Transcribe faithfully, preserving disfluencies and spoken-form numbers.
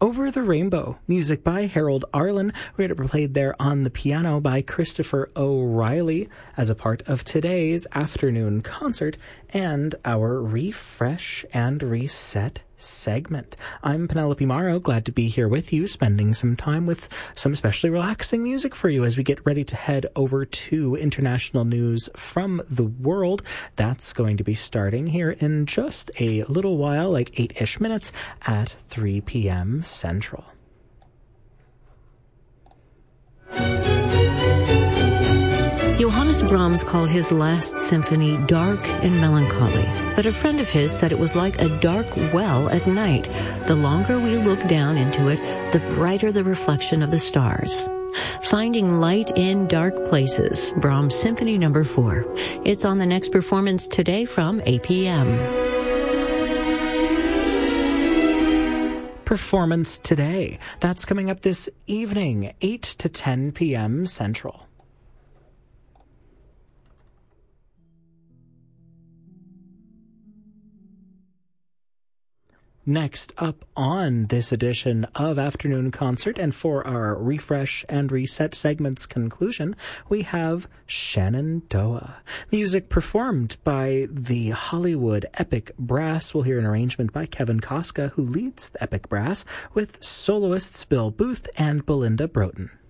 Over the Rainbow, music by Harold Arlen. We had it played there on the piano by Christopher O'Reilly as a part of today's afternoon concert and our Refresh and Reset segment. I'm Penelope Morrow, glad to be here with you, spending some time with some especially relaxing music for you as we get ready to head over to international news from the world. That's going to be starting here in just a little while, like eight-ish minutes at three p.m. Central. Johannes Brahms called his last symphony dark and melancholy, but a friend of his said it was like a dark well at night. The longer we look down into it, the brighter the reflection of the stars. Finding light in dark places, Brahms Symphony Number Four. It's on the next performance today from A P M. Performance today. That's coming up this evening, eight to ten p.m. Central. Next up on this edition of Afternoon Concert, and for our Refresh and Reset segment's conclusion, we have Shenandoah. Music performed by the Hollywood Epic Brass. We'll hear an arrangement by Kevin Koska, who leads the Epic Brass, with soloists Bill Booth and Belinda Broughton.